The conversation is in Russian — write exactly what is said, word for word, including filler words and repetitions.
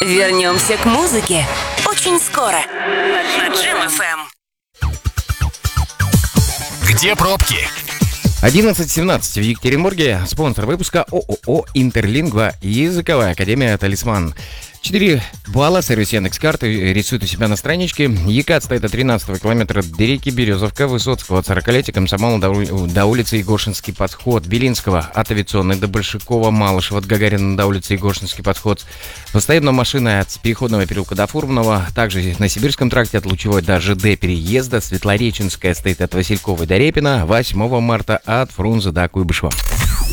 Вернемся к музыке очень скоро на Джем эф эм. Где пробки? одиннадцать семнадцать в Екатеринбурге. Спонсор выпуска ООО «Интерлингва», языковая академия «Талисман». четыре балла, сервис Яндекс.Карты рисует у себя на страничке. ЕКАТ стоит от тринадцатого километра до реки Березовка, Высоцкого от сорокалетия, Комсомола до, до улицы Егошинский подход, Белинского от Авиационной до Большакова, Малышева от Гагарина до улицы Егошинский подход. Постоянно машина от Переходного переулка до Фурманова, также на Сибирском тракте от Лучевой до ЖД переезда, Светлореченская стоит от Васильковой до Репина, восьмого марта от Фрунзе до Куйбышева.